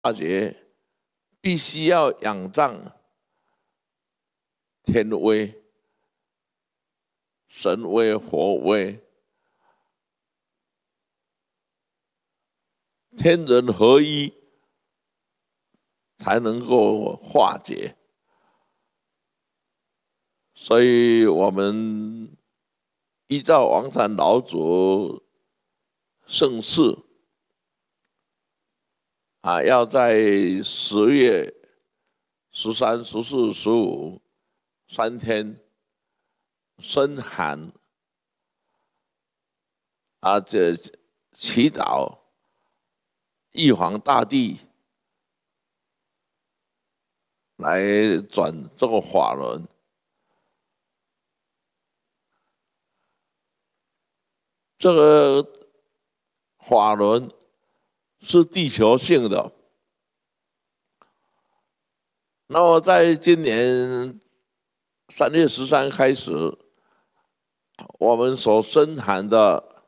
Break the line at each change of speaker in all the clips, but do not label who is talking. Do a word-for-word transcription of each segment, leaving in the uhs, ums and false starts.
化解必须要仰仗天威、神威、佛威，天人合一，才能够化解。所以我们依照王禅老祖盛世啊，要在十月十三、十四、十五三天深寒啊，这祈祷玉皇大帝来转这个法轮。这个法轮是地球性的，那么在今年三月十三开始，我们所生产的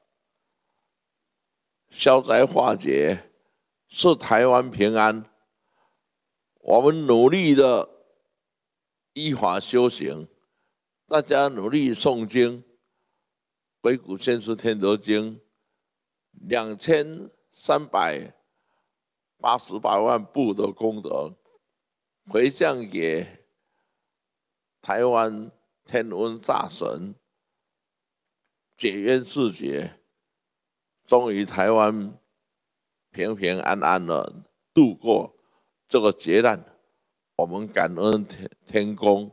消灾化解是台湾平安，我们努力的依法修行，大家努力诵经，鬼谷先师天德经两千三百八十八万部的功德，回向给台湾天文大神，解冤释结，终于台湾平平安安的度过这个劫难。我们感恩天天公、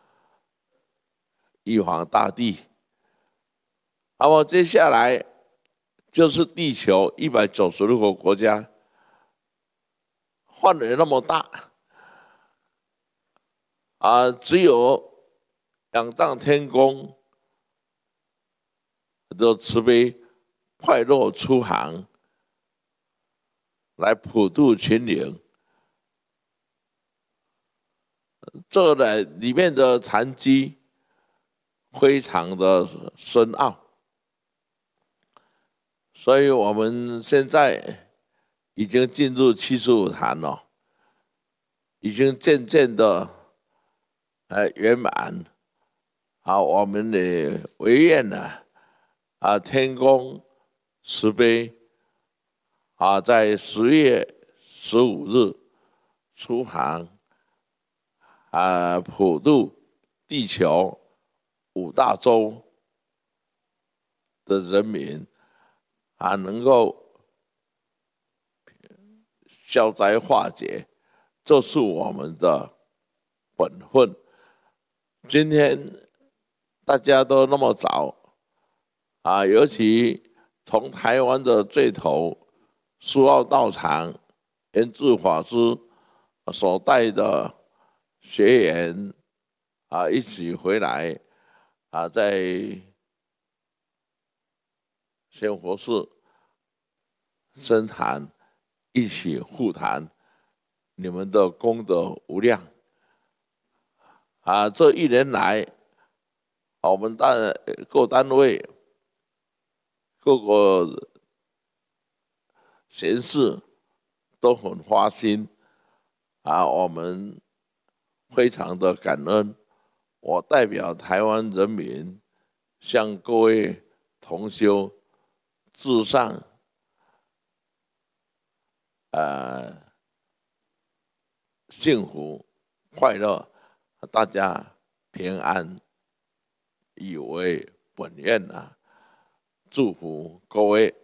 玉皇大帝。那么接下来就是地球一百九十六个国家，范围那么大啊，只有仰仗天公的慈悲，快乐出航，来普度群灵。这呢里面的禅机非常的深奥，所以我们现在已经进入七十五坛了，已经渐渐的呃圆满。啊，我们的唯愿呢，啊天公慈悲啊，在十月十五日出航。啊，普度地球五大洲的人民啊，能够消灾化解，这是我们的本分。今天大家都那么早啊，尤其从台湾的最头苏澳道场圆智法师所带的学员啊，一起回来啊，在仙佛寺深谈，一起互谈，你们的功德无量啊！这一年来，我们单各单位、各个贤士都很花心啊，我们非常的感恩。我代表台湾人民向各位同修致上呃幸福快乐，大家平安，以为本愿啊！祝福各位。